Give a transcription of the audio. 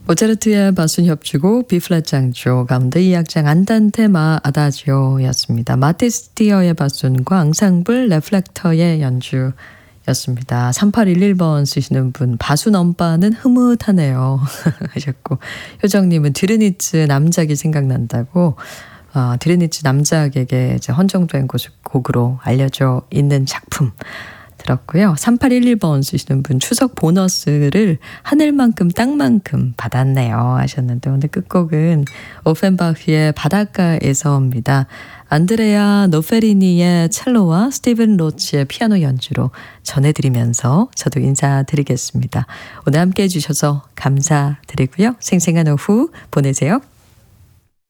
모차르트의 바순 협주곡 B플랫 장조 가운데 2악장 안단테 마 아다지오였습니다. 마티스티어의 바순과 앙상블 레플렉터의 연주였습니다. 3811번 쓰시는 분 바순 엄빠는 흐뭇하네요 하셨고, 효정님은 드르니츠 남작이 생각난다고. 드르니츠 남작에게 이제 헌정된 곡으로 알려져 있는 작품 들었고요. 3811번 쓰시는 분 추석 보너스를 하늘만큼 땅만큼 받았네요 하셨는데, 오늘 끝곡은 오펜바흐의 바닷가에서입니다. 안드레아 노페리니의 첼로와 스티븐 로치의 피아노 연주로 전해드리면서 저도 인사드리겠습니다. 오늘 함께해 주셔서 감사드리고요. 생생한 오후 보내세요.